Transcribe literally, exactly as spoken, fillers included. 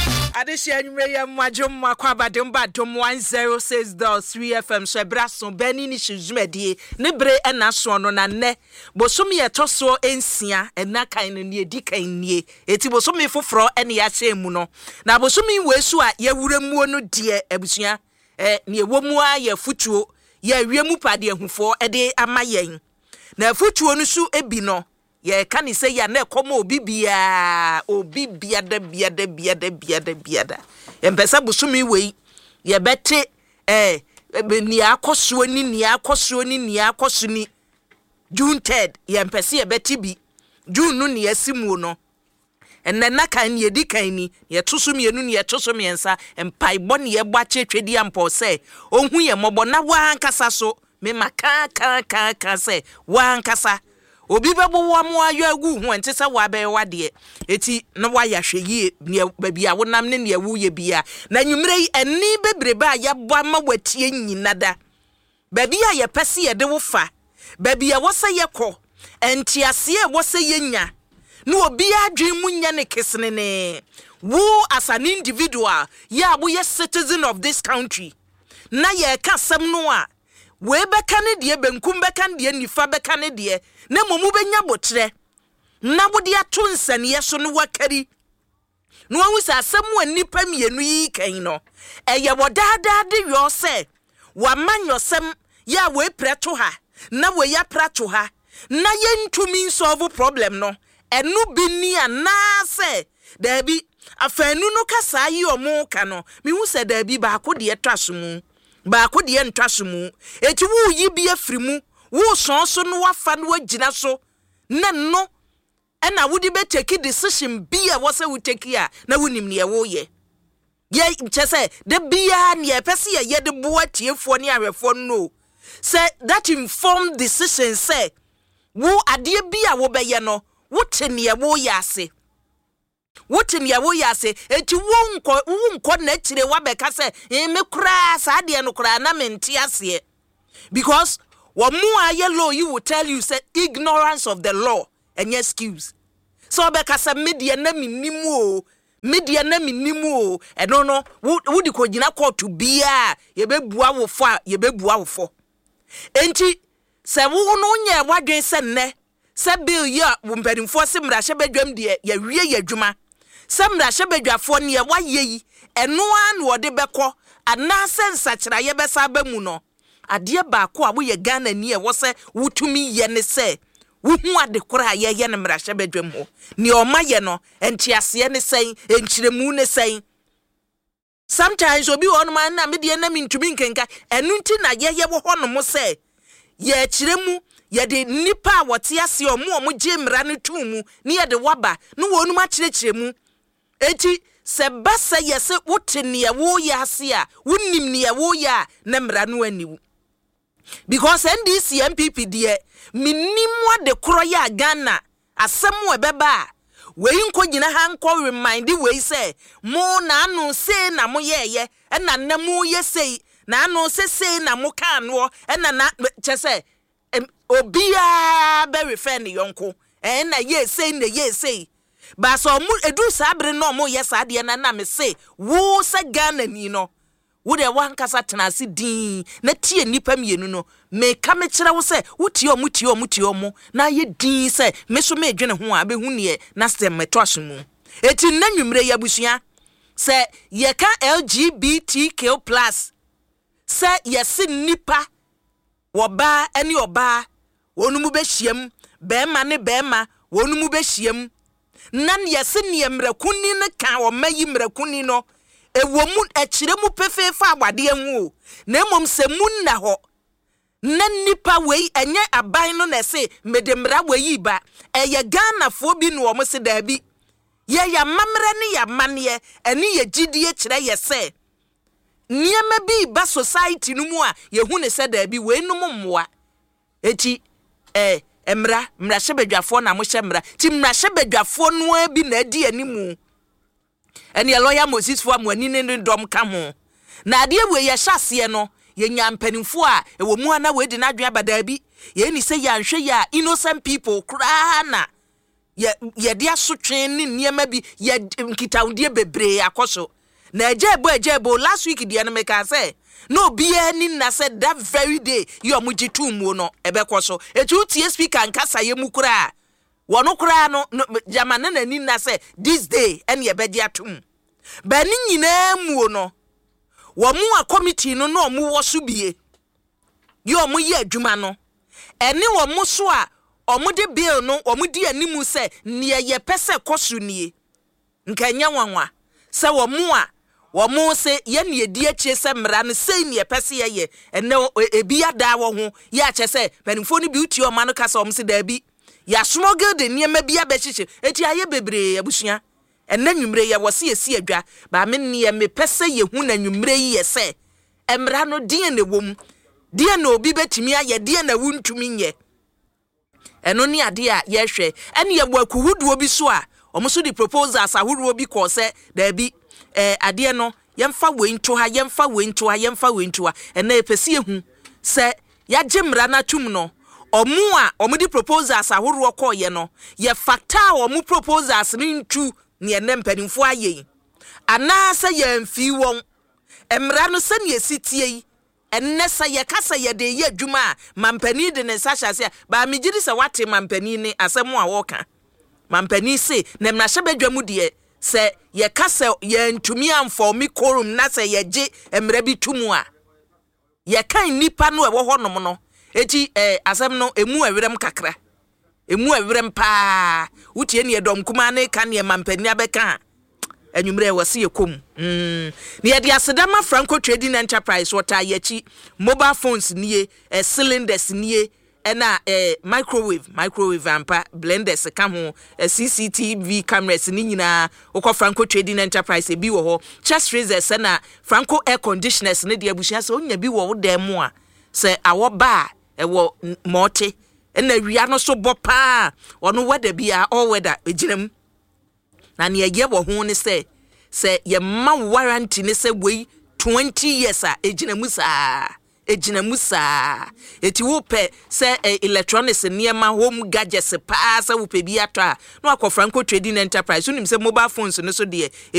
Adesha nyumreya mwajom makwaba demba dom one oh six point three F M so braso bani ni shizumedie ne bre ena so no na ne bosomi etoso ensia ena kan ne edi kan nie eti bosomi foforo ene ya chemu no na bosomi wesu a ye wuramuo no die abusua eh ne ewomu a ye futuo ye wiemu pade ahufo ede amayen na futuo no su ebi no ye can you say ya na komo obi bia obi bia da bia da bia da bia da bia da empesa busumi wei ye bete eh ni akoso ni ni akoso ni ni akoso ni June third ye empesa ye bete bi June no ne asimu no enne na kan ye di kan ni ye toso mienu ne ye toso miensa empaibo ne ye bwa chetwedi ampo se ohun ye mobo na wa ankasa so me maka ka ka ka se wa ankasa obi bebo wa mo ayo agu hu ente se wa be wade eti na wa ya hweye ba bia wonam ne ne awu ye bia na nwumre eni bebrebe a ye bo ama watie nyinada ba bia ye pese ye de wo fa ba bia wo se ye kɔ enti ase e wo se ye nya no obi adwen mu nya ne kesene ne wo as an individual ya bo ye citizen of this country na ye ka sem no a we beka ne de benkum beka ne de nifa beka ne de na momu benya botre na wodi ato nsane so no wakari no hu sa asemu anipa mienu yi kan no eye wodada de yo se wa manyosem ya we preto ha na we ya preto ha na ye ntumi solve problem no enu bi ni ana se da bi afanu no kasa yi omo ka no mi hu se da bi ba ko de etwasomu ba ko de entwasomu eti wu yi bi afrimu wo so so no wafa no agina so na no ena wudi be take decision bia wo se wo take ya na wonim ne wo ye ye chese de bia ne pese ye ye de boa tiefo ne awefo no say that informed decision say wo ade bia wo be ye no wo te ne wo ye ase wo te ne wo ye ase eti wo nko wo nko na kire wa be ka say e me kura sa de no kura na menti ase because what more yellow you will tell you say ignorance of the law and excuse. So because a media na minimo media na minimo e no no wo di ko gina court to bia ye be bua wo fo ye be bua wo fo. Enti se wo no nya wadwen se ne se bill ya wo mpadimfo se mra hye badwam de ye wie ye adwuma. Se mra hye badwafo ne ye wa ye eno an wo de beko ana sensa kira ye besa ba mu no. Adie ba ko a wo ye Ghana ni e wo se wutumi ye ne se wo hu ade kora ye ye ne mra hye badwam ho ni o ma ye no entiase ne sen enchiremu ne sen sometimes obi won man na me de na mi ntumi nkenka enu nti na ye ye wo ho no mo se ye chiremu ye de nipa a wote ase o mo o mo je mra ne tumu ni ye de waba no wonu ma chirechiremu eti se basa ye se wote ne ye wo ye ase a wonnim ne ye wo ya na mra no aniwu. Because N D C M P P de minimwa de kroya Ghana asemu ebeba we nko gina ha nko remind we say mo na anu say na mo yeye e na na mo ye say na anu say say na mo kan no e na na chese obia be refer ne yonko e na ye say na ye say ba so mo edu sabre no mo ye sa de na na me say wo se Ghana ni no wo de wan kasa tenase din na tie nipa mienu no me ka me kire wo se wo tie o mu tie o mu tie o mu na ye din se me so me dwene ho a be hu ne na stem me toaso mu eti na nwumre ya busua se ye ka L G B T Q plus se ye se nipa wo ba ene oba wonu mu be hyiam be ma ne be ma wonu mu be hyiam nan ye se ne mrakuni ne ka o mayi mrakuni no ewo mu akire mu pefefa abade hu na mom se mun na ho na nipa wei enye aban no na se medemra wei ba eye Ghana fo bi no mo se da bi ye ya mamre ne ya mane ene ye gidie kire ye se niema bi ba society no mu a ye hu ne se da bi wei no mmoa eti eh emra mra hyebadwafo na mo hye mra ti mra hyebadwafo no abi na adi animu ene lawyer Moses fo amani ne dom ka ho na ade we ye hyase no ye nya mpanimfo a ewo mu ana we di na adwen abada bi ye ni se ya nhwe ya innocent people kra na ye ye dia sotwe ne niema bi ye nkitaudie bebre akoso na ejebo ejebo last week dia no make say no be any na said that very day you mujitu mu no ebekoso etu tie speaker nkasa ye mukura wono kura no jamana na ni na say this day en ye beji atum ba ni nyina mu no wo mu a committee no no mu wo so bie yo mu ye adwuma no ene wo mu so a omude bill no omudi animu se ne ye pese kosu nie nkanya wanwa se wo mu a wo mu se ye ne edi achi se mra no se ne pese ye ye ene ebi ada wo ho ye ache se panimfo no bi uti o ma no kasa om se da bi ya smuggle de niema bi abechiche eti aye bebre abusua ene nwumre ye wo se esi adwa ba me ne me pese ye hu na nwumre ye se emra no die ne wom die na obi betimi aye die na wuntumi nye eno ni ade a ye hwe ene ye bo akuhuduo bi so a omuso di proposals ahuru bi ko se da bi eh ade no yemfa wentu ha yemfa wentu ha yemfa wentu ha ene epesi ehu se ya gemra na tum no omu a omudi proposals ahuru ko ye no ye factor omu proposals ni ntu ne ene mpanimfo aye ana se ye mfi won emra no se ne esitie enne sa ye kasa ye de ye adwuma mampani de ne sasha se ba migiri se wate mampani ne asemu a woka mampani se na mrahye badwamu de se ye kasa ye ntumi amfo mi korum na se ye je emra bi tumu a ye kan nipa no e wo honom no eti eh asem no emu awirem kakra emu awirem pa wutie ne dom kuma ne kan ye mampani abeka enyumre wase yekom mm ne yede asedama Franco Trading Enterprise wota yachi mobile phones nie eh, cylinders nie ena eh, microwave microwave ampa blenders ka ho eh, C C T V cameras ni nyina ukọ Franco Trading Enterprise bi wo ho chest freezers na Franco air conditioners ne de abusia se onya bi wo wo dan mu a se awo ba e wo mote ena wia no so bo pa ono weather bia all weather eginam na ne ye wo ho ne se se ye ma warranty ne se we twenty years a ejinamu saa ejinamu saa eti wo pe se eh, electronics niema home gadgets pa se wo pe bi ato a no akọ Franco Trading Enterprise unim se mobile phones no so de